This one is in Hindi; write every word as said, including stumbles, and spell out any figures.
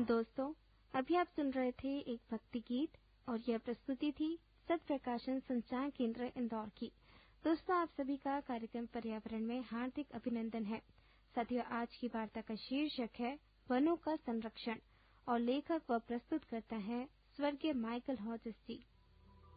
दोस्तों, अभी आप सुन रहे थे एक भक्ति गीत और यह प्रस्तुति थी सत प्रकाशन संचार केंद्र इंदौर की। दोस्तों, आप सभी का कार्यक्रम पर्यावरण में हार्दिक अभिनंदन है। साथियों, आज की वार्ता का शीर्षक है वनों का संरक्षण और लेखक व प्रस्तुत करता है स्वर्गीय माइकल हॉजिस जी।